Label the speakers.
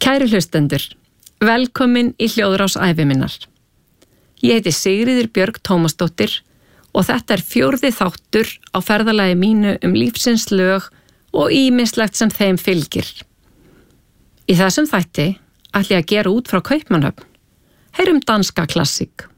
Speaker 1: Kæru hlustendur, velkomin í Hljóðrás ævi minnar. Ég heiti Sigríður Björg Tómasdóttir og þetta er 4. þáttur á ferðalagi mínu lífsins lög og ýmislegt sem þeim fylgir. Í þessum þætti ætla ég að gera út frá Kaupmannahöfn. Heyrum danska klassík.